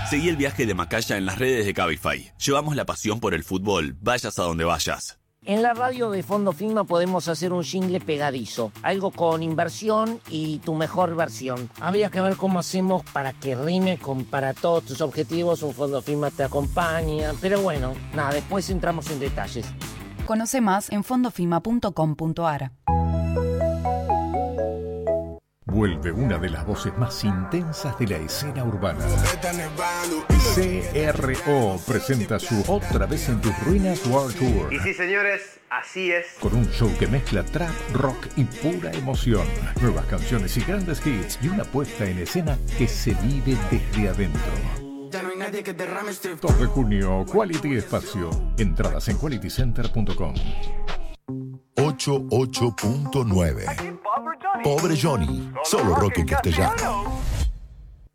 Seguí el viaje de Macaya en las redes de Cabify. Llevamos la pasión por el fútbol, vayas a donde vayas. En la radio de Fondo Fima podemos hacer un jingle pegadizo, algo con inversión y tu mejor versión. Habría que ver cómo hacemos para que rime con para todos tus objetivos, un Fondo Fima te acompaña, pero bueno, nada, después entramos en detalles. Conoce más en fondofima.com.ar. Vuelve una de las voces más intensas de la escena urbana. CRO presenta su Otra vez en tus ruinas World Tour. Y sí, señores, así es. Con un show que mezcla trap, rock y pura emoción. Nuevas canciones y grandes hits y una puesta en escena que se vive desde adentro. Ya no hay nadie que derrame este... 2 de junio, Quality Espacio. Entradas en qualitycenter.com. 88.9. Pobre Johnny, solo rock en castellano.